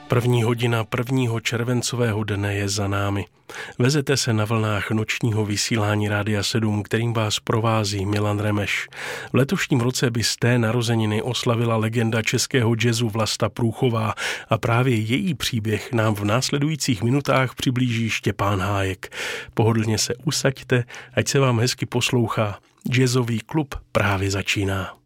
První hodina 1. červencového dne je za námi. Vezete se na vlnách nočního vysílání Rádia 7, kterým vás provází Milan Remeš. V letošním roce by z té narozeniny oslavila legenda českého jazzu Vlasta Průchová a právě její příběh nám v následujících minutách přiblíží Štěpán Hájek. Pohodlně se usaďte, ať se vám hezky poslouchá. Jazzový klub právě začíná.